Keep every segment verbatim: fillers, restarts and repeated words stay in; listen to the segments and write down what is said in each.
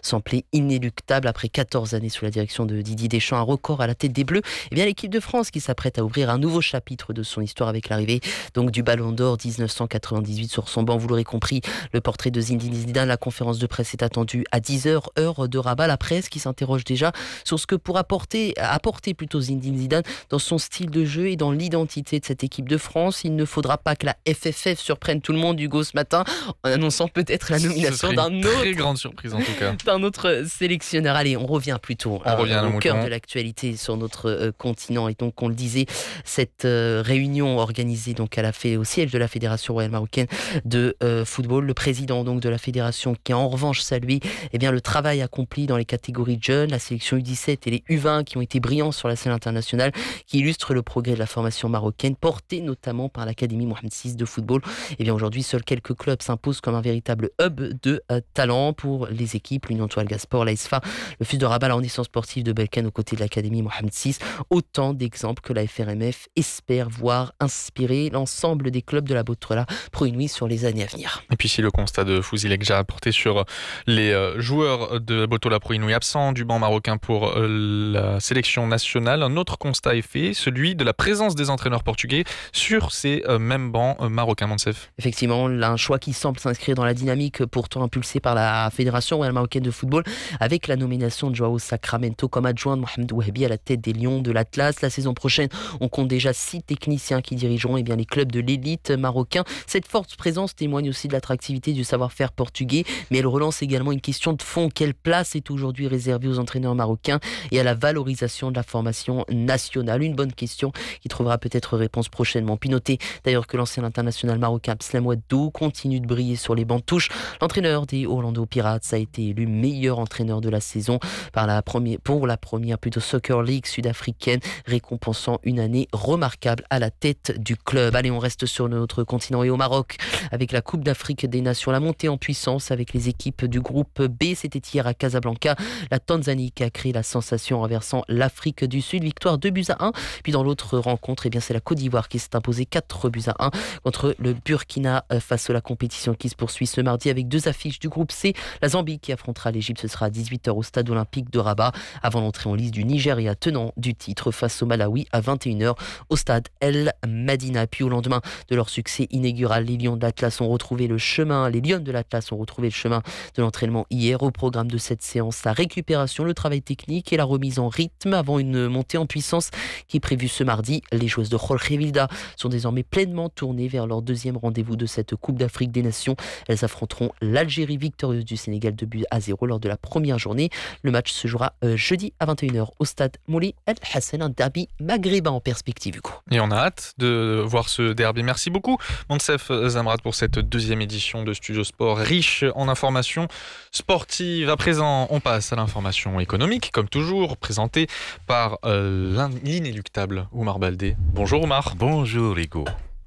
semblait inéluctable après quatorze années sous la direction de Didier Deschamps, un record à la tête des Bleus. Et bien l'équipe de France qui s'apprête à ouvrir un nouveau chapitre de son histoire avec l'arrivée donc du Ballon d'Or dix-neuf cent quatre-vingt-dix-huit sur son banc. Vous l'aurez compris, le portrait de Zinedine Zidane, la conférence de presse est attendue à dix heures, heure de Rabat. La presse qui s'interroge déjà sur ce que pourra apporter, apporter plutôt Zinedine Zidane dans son style de jeu et dans l'identité de cette équipe de France. Il ne faudra pas que la F F F surprenne tout le monde, Hugo, ce matin, en annonçant peut-être la nomination d'un autre... Très grande surprise en tout cas. d'un autre sélectionneur. Allez, on revient plutôt on euh, revient au cœur de l'actualité sur notre euh, continent. Et donc, on le disait, cette euh, réunion organisée donc à la fait au siège de la Fédération royale marocaine de euh, football, le président donc de la fédération qui a en revanche salué eh bien le travail accompli dans les catégories de jeunes, la sélection U dix-sept et les U vingt qui ont été brillants sur la scène internationale, qui illustrent le progrès de la formation marocaine, portée notamment par l'Académie Mohamed six de football. Et bien aujourd'hui, seuls quelques clubs s'imposent comme un véritable hub de euh, talent pour les équipes. L'Union Toile Gasport, l'A S F A, le Fus de Rabat, l'arrondissement sportif de Belken aux côtés de l'Académie Mohamed six. Autant d'exemples que la F R M F espère voir inspirer l'ensemble des clubs de la Botola Pro Inouï sur les années à venir. Et puis si le constat de Fouzil Ekja a porté sur les euh, joueurs de Botola Pro Inouï absents du banc marocain pour euh, la sélection nationale, un autre constat est fait, celui de la présence des entraîneurs portugais sur ces euh, mêmes bancs euh, marocains, Monsef. Effectivement, un choix qui semble s'inscrire dans la dynamique pourtant impulsée par la Fédération royale marocaine de football, avec la nomination de Joao Sacramento comme adjoint de Mohamed Ouahabi à la tête des Lions de l'Atlas. La saison prochaine, on compte déjà six techniciens qui dirigeront eh bien, les clubs de l'élite marocain. Cette forte présence témoigne aussi de l'attractivité du savoir-faire portugais, mais elle relance également une question de fond. Quelle place est aujourd'hui réservée aux entraîneurs marocains et à la valorisation de la formation nationale? Une bonne question qui trouvera peut-être réponse prochainement. Puis notez d'ailleurs que l'ancien international marocain Abslam Ouaddou continue de briller sur les bancs de touche. L'entraîneur des Orlando Pirates a été élu meilleur entraîneur de la saison par la première, pour la première plutôt Soccer League sud-africaine, récompensant une année remarquable à la tête du club. Allez, on reste sur notre continent et au Maroc avec la Coupe d'Afrique des Nations, la montée en puissance avec les équipes du groupe B. C'était hier à Casablanca. La Tanzanie qui a créé la sensation en renversant l'Afrique du Sud. Victoire deux buts à un. Puis dans l'autre rencontre, eh bien, c'est la Côte d'Ivoire qui s'est imposée quatre buts à un contre le Burkina Faso. La compétition qui se poursuit ce mardi avec deux affiches du groupe C. La Zambie qui affrontera l'Égypte, ce sera à dix-huit heures au stade olympique de Rabat, avant l'entrée en lice du Nigeria tenant du titre face au Malawi à vingt et une heures au stade El Madina. Puis au lendemain de leur succès inaugural, les Lions de l'Atlas ont retrouvé le chemin, les Lions de l'Atlas ont retrouvé le chemin de l'entraînement hier. Au programme de cette séance, la récupération, le travail technique et la remise en rythme avant une montée en puissance qui est prévue ce mardi. Les joueuses de Jorge Vilda sont désormais pleinement tournées vers leur deuxième rendez-vous de cette Coupe d'Afrique des Nations. Elles affronteront l'Algérie victorieuse du Sénégal deux buts à zéro lors de la première journée. Le match se jouera euh, jeudi à vingt et une heures au stade Moulay El Hassan, un derby maghrébin en perspective du coup. Et on a hâte de voir ce derby. Merci beaucoup Monsef Zamrat pour cette deuxième édition de Studio Sport riche en informations sportives. À présent, on passe à l'information économique, comme toujours, présentée par euh, l'inéluctable Oumar Baldé. Bonjour Oumar. Bonjour Hugo.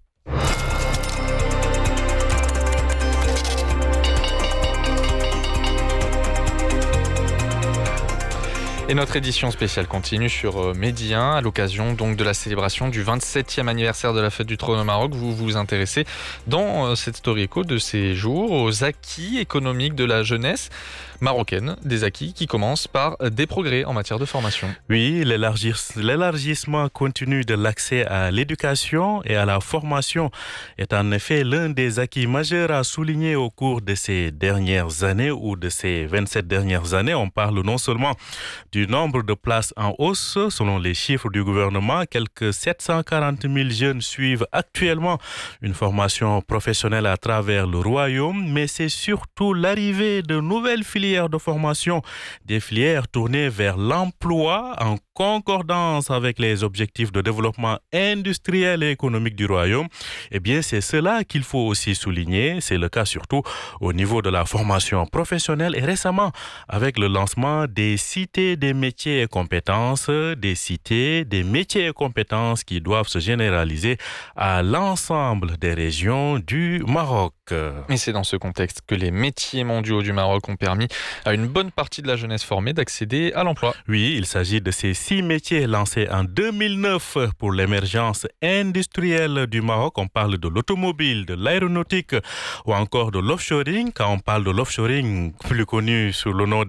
Et notre édition spéciale continue sur Medi un à l'occasion donc de la célébration du vingt-septième anniversaire de la fête du trône au Maroc. Vous vous intéressez dans cette story éco de ces jours aux acquis économiques de la jeunesse marocaine, des acquis qui commencent par des progrès en matière de formation. Oui, l'élargissement continu de l'accès à l'éducation et à la formation est en effet l'un des acquis majeurs à souligner au cours de ces dernières années ou de ces vingt-sept dernières années. On parle non seulement du nombre de places en hausse, selon les chiffres du gouvernement, quelques sept cent quarante mille jeunes suivent actuellement une formation professionnelle à travers le royaume, mais c'est surtout l'arrivée de nouvelles filières de formation, des filières tournées vers l'emploi en concordance avec les objectifs de développement industriel et économique du royaume. Eh bien, c'est cela qu'il faut aussi souligner. C'est le cas surtout au niveau de la formation professionnelle et récemment avec le lancement des cités des métiers et compétences, des cités des métiers et compétences qui doivent se généraliser à l'ensemble des régions du Maroc. Et c'est dans ce contexte que les métiers mondiaux du Maroc ont permis à une bonne partie de la jeunesse formée d'accéder à l'emploi. Oui, il s'agit de ces six métiers lancés en deux mille neuf pour l'émergence industrielle du Maroc. On parle de l'automobile, de l'aéronautique ou encore de l'offshoring. Quand on parle de l'offshoring, plus connu sous le nom